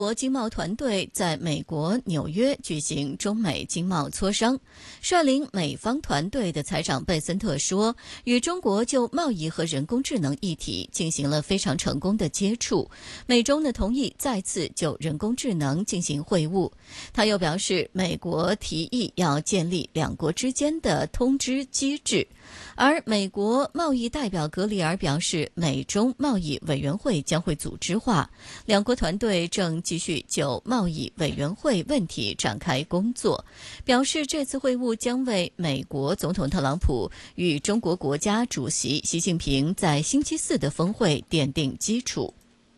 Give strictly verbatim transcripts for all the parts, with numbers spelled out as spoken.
国经贸团队在美国纽约举行中美经贸磋商，率领美方团队的财长贝森特说，与中国就贸易和人工智能议题进行了非常成功的接触，美中呢同意再次就人工智能进行会晤。他又表示，美国提议要建立两国之间的通知机制，而美国贸易代表格里尔表示，美中贸易委员会将会组织化，两国团队正继续就贸易委员会问题展开工作，表示这次会晤将为美国总统特朗普与中国国家主席习近平在星期四的峰会奠定基础。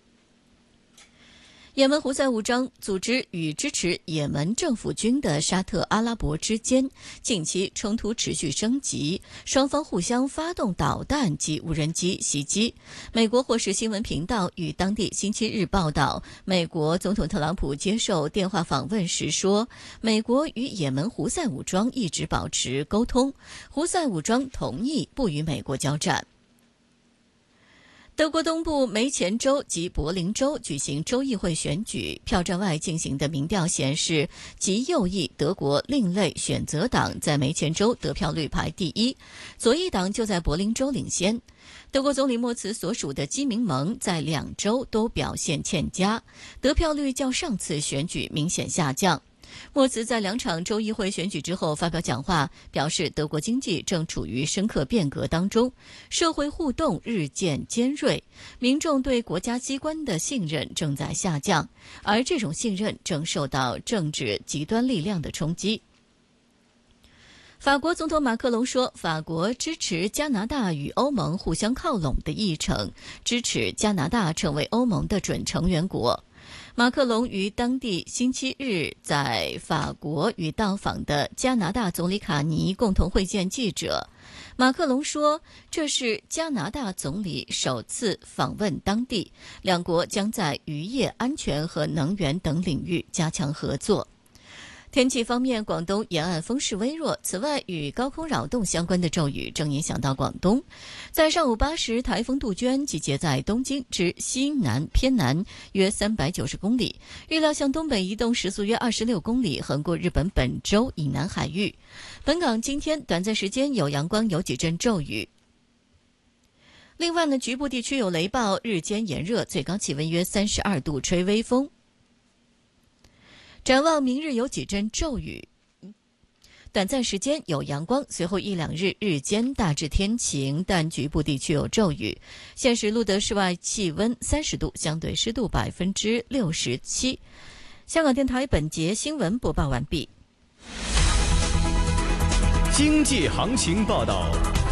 也门胡塞武装组织与支持也门政府军的沙特阿拉伯之间近期冲突持续升级，双方互相发动导弹及无人机袭击。美国霍士新闻频道与当地星期日报道，美国总统特朗普接受电话访问时说，美国与也门胡塞武装一直保持沟通，胡塞武装同意不与美国交战。德国东部梅前州及柏林州举行州议会选举，票站外进行的民调显示，极右翼德国另类选择党在梅前州得票率排第一，左翼党就在柏林州领先。德国总理默茨所属的基民盟在两州都表现欠佳，得票率较上次选举明显下降。默茨在两场州议会选举之后发表讲话，表示德国经济正处于深刻变革当中，社会互动日渐尖锐，民众对国家机关的信任正在下降，而这种信任正受到政治极端力量的冲击。法国总统马克龙说，法国支持加拿大与欧盟互相靠拢的议程，支持加拿大成为欧盟的准成员国。马克龙于当地星期日在法国与到访的加拿大总理卡尼共同会见记者。马克龙说，这是加拿大总理首次访问当地，两国将在渔业安全和能源等领域加强合作。天气方面，广东沿岸风势微弱，此外与高空扰动相关的骤雨正影响到广东。在上午八时，台风杜鹃集结在东京至西南偏南约三百九十公里，预料向东北移动，时速约二十六公里，横过日本本州以南海域。本港今天短暂时间有阳光，有几阵骤雨。另外呢，局部地区有雷暴，日间炎热，最高气温约三十二度，吹微风。展望明日有几阵骤雨，短暂时间有阳光，随后一两日日间大致天晴，但局部地区有骤雨。现时录得室外气温三十度，相对湿度百分之六十七。香港电台本节新闻播报完毕。 经济行情报道。